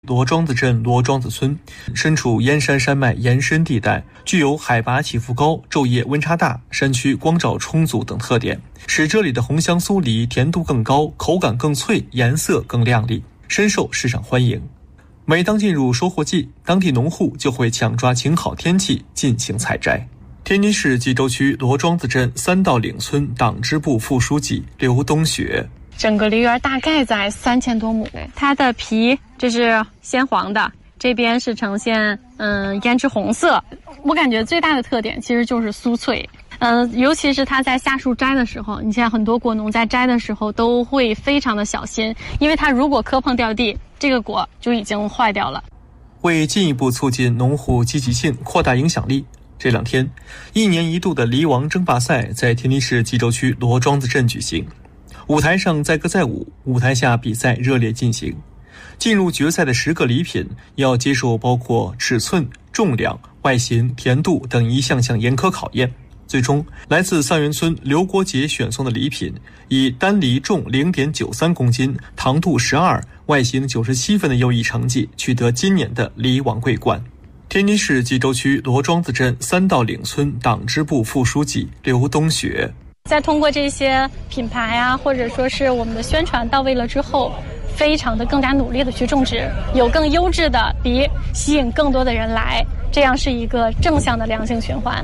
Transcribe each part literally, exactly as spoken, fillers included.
罗庄子镇罗庄子村身处燕山山脉延伸地带，具有海拔起伏高、昼夜温差大、山区光照充足等特点，使这里的红香酥梨甜度更高、口感更脆、颜色更亮丽，深受市场欢迎。每当进入收获季，当地农户就会抢抓晴好天气进行采摘。天津市蓟州区罗庄子镇三道岭村党支部副书记刘冬雪： 整个梨园大概在三千多亩，它的皮这是鲜黄的，这边是呈现嗯胭脂红色。我感觉最大的特点其实就是酥脆，嗯，尤其是它在下树摘的时候，你现在很多果农在摘的时候都会非常的小心，因为它如果磕碰掉地，这个果就已经坏掉了。 为进一步促进农户积极性、扩大影响力，这两天，一年一度的梨王争霸赛在天津市蓟州区罗庄子镇举行。舞台上载歌载舞，舞台下比赛热烈进行。进入决赛的十个礼品要接受包括尺寸、重量、外形、甜度等一项项严苛考验。最终，来自三元村刘国杰选送的礼品以单梨重 零点九三公斤、糖度十二、外形九十七分的优异成绩，取得今年的梨王桂冠。天津市蓟州区罗庄子镇三道岭村党支部副书记刘冬雪： 再通过这些品牌啊，或者说是我们的宣传到位了之后，非常的更加努力的去种植，有更优质的梨，吸引更多的人来，这样是一个正向的良性循环。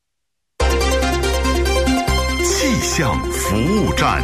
气象服务站，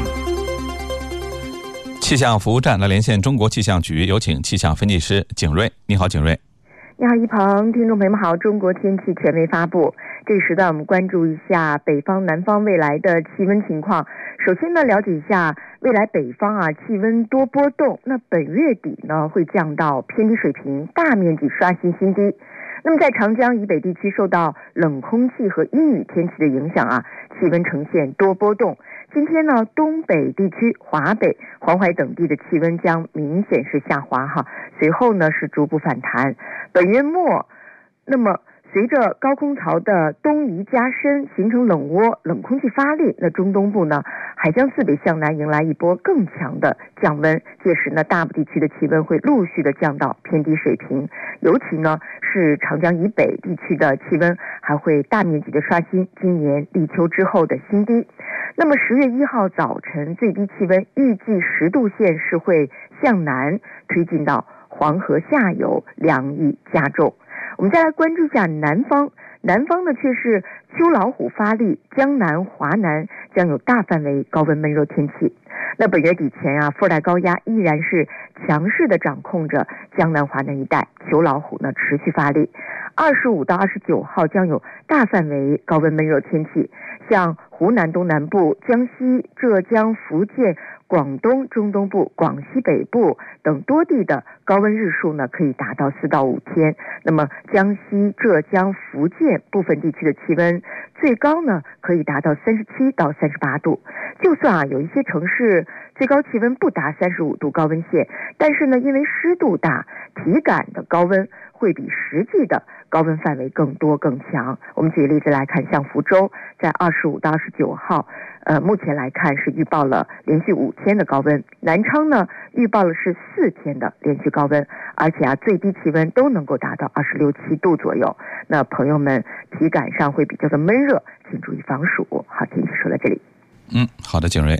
气象服务站来连线中国气象局，有请气象分析师景瑞。你好，景瑞。 你好，一鹏，听众朋友们好。中国天气权威发布，这个时段我们关注一下北方、南方未来的气温情况。首先呢，了解一下未来北方啊气温多波动，那本月底呢会降到偏低水平，大面积刷新新低。那么在长江以北地区受到冷空气和阴雨天气的影响啊，气温呈现多波动。今天呢，东北地区、华北、黄淮等地的气温将明显是下滑哈，随后呢是逐步反弹。本月末，那么随着高空槽的东移加深，形成冷涡，冷空气发力，那中东部呢还将自北向南迎来一波更强的降温，届时呢大部地区的气温会陆续的降到偏低水平，尤其呢是长江以北地区的气温还会大面积的刷新今年立秋之后的新低。那么十月一号早晨最低气温预计十度线是会向南推进到黄河下游，凉意加重。我们再来关注一下南方，南方呢却是秋老虎发力，江南、华南将有大范围高温闷热天气。那本月底前啊，副带高压依然是强势的掌控着江南、华南一带，秋老虎呢持续发力。二十五到二十九号将有大范围高温闷热天气，像湖南东南部、江西、浙江、福建、广东中东部、广西北部等多地的高温日数呢可以达到四到五天。那么江西、浙江、福建部分地区的气温最高呢可以达到三十七到三十八度。就算啊有一些城市最高气温不达三十五度高温线，但是呢因为湿度大，体感的高温会比实际的高温范围更多更强。我们举例子来看，像福州在二十五到二十九号，呃，目前来看是预报了连续五天的高温。南昌呢预报了是四天的连续高温，而且啊最低气温都能够达到二十六七度左右。那朋友们体感上会比较的闷热，请注意防暑。好，天气说到这里。 嗯，好的，景瑞。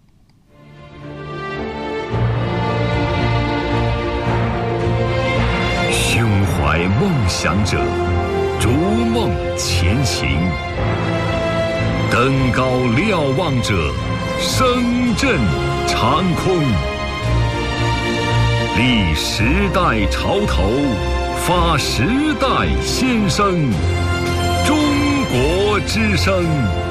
胸怀梦想者，逐梦前行；登高瞭望者，声震长空。立时代潮头，发时代先声。中国之声。